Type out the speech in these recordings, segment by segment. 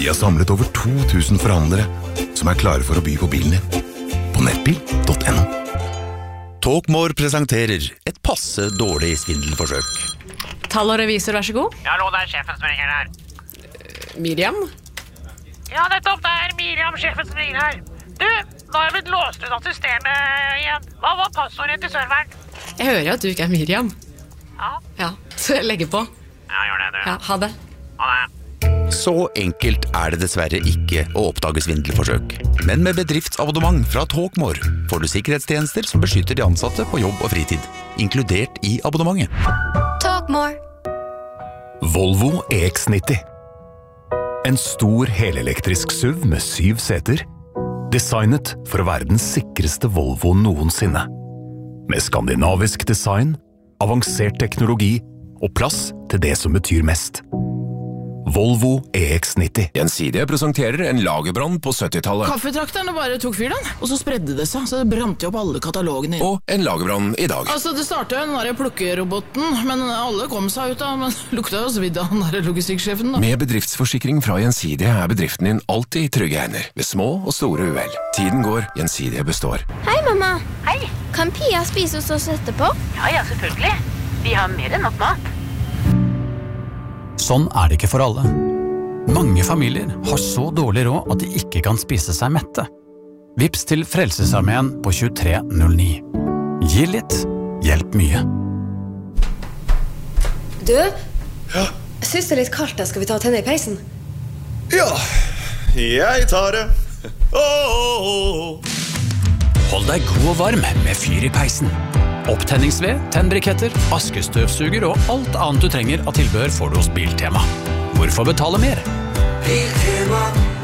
Vi har samlet over 2000 forhandlere som er klare for å by på bilen din. På nettbil.no. Talkmore presenterer et passe dårlig svindelforsøk. Tall og revisor, vær så god. Ja, hallo, det er sjefen som ringer her. Miriam? Ja, nettopp, det er Miriam, sjefen som ringer her. Du, nå har jeg blitt låst ut av systemet igjen. Hva var passordet til serveren? Jeg hører at du ikke er Miriam. Ja, Så jeg legger på. ja gjør det, du. Ja, ha det. Ha det. Så enkelt er det dessverre ikke å oppdage svindelforsøk. Men med bedriftsabonnement fra Talkmore får du sikkerhetstjenester som beskytter de ansatte på jobb og fritid, inkludert i abonnementet. Talkmore. Volvo EX90. En stor helelektrisk SUV med 7 seter. Designet for å være den sikreste Volvo noensinne. Med skandinavisk design, avansert teknologi og plass til det som betyr mest. Volvo EX90. Gjensidige presenterer en lagerbrann på 70-tallet. Kaffetrakterne bare tok fyr den, og så spredde det seg, så det brant jo opp alle katalogene. Og en lagerbrann i dag. Altså, det startet jo den der plukkeroboten, men alle kom seg ut av, men lukta jo svidd av den der logistikksjefen da. Med bedriftsforsikring fra Gjensidige er bedriften din alltid i trygge hender, ved små og store uhell. Tiden går, Gjensidige består. Hei, mamma. Hei. Kan Pia spise hos oss etterpå? Ja, selvfølgelig. Vi har mer enn nok mat. Sånn er det ikke for alle. Mange familier har så dårlig råd at de ikke kan spise seg mette. Vips til Frelsesarmeen på 2309. Gi litt, hjelp mye. Du? Ja? Jeg synes det er litt kaldt der, skal vi ta tenne i peisen? Ja, jeg tar det. Hold deg god og varm med fyr i peisen. Opptenningsved, tennbriketter, askestøvsuger og alt annet du trenger av tilbehør får du hos Biltema. Hvorfor betale mer? Biltema.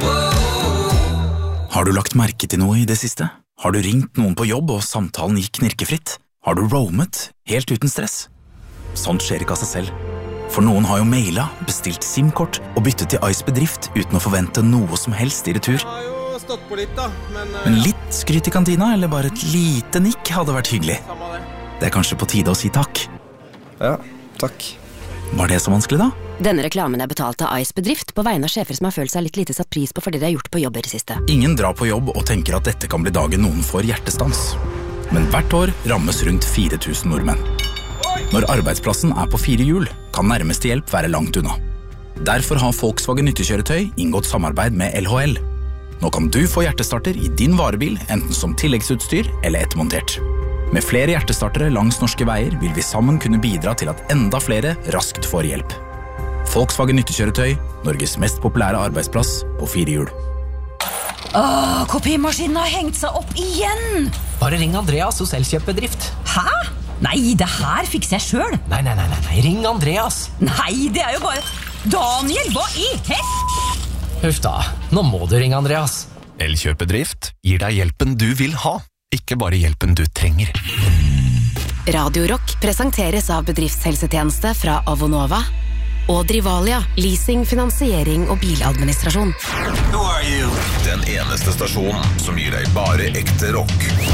Har du lagt merke til noe i det siste? Har du ringt noen på jobb og samtalen gikk knirkefritt? Har du roamet helt uten stress? Sånt skjer ikke av seg selv. For noen har jo mailet, bestilt SIM-kort og byttet til Ice Bedrift uten å forvente noe som helst i retur. Stått på litt da, men litt skryt i kantina, eller bare et lite nikk hadde vært hyggelig. Det er kanskje på tide å si takk. Ja, takk. Var det så vanskelig da? Denne reklamen er betalt av Ice Bedrift på vegne av sjefer som har følt seg litt lite satt pris på for det de har gjort på jobb i det siste. Ingen drar på jobb og tenker at dette kan bli dagen noen får hjertestans. Men hvert år rammes rundt 4000 nordmenn. Når arbeidsplassen er på 4 hjul, kan nærmeste hjelp være langt unna. Derfor har Volkswagen nyttekjøretøy inngått samarbeid med LHL. Nå kan du få hjertestarter i din varebil, enten som tilleggsutstyr eller ettermontert. Med flere hjertestartere langs norske veier vil vi sammen kunne bidra til at enda flere raskt får hjelp. Volkswagen nyttekjøretøy, Norges mest populære arbeidsplass på 4 hjul. Kopimaskinen har hengt seg opp igjen! Bare ring Andreas hos Elkjøp-bedrift. Hæ? Nei, det her fikser jeg selv. Nei, ring Andreas. Nei, det er jo bare... Daniel, hva i hest? Huff da, nå må du ringe Andreas. Elkjøp-bedrift gir deg hjelpen du vil ha, ikke bare hjelpen du trenger. Radio Rock presenteres av bedriftshelsetjeneste fra Avonova og Drivalia, leasing, finansiering og biladministrasjon. Den eneste stasjonen som gir deg bare ekte rock.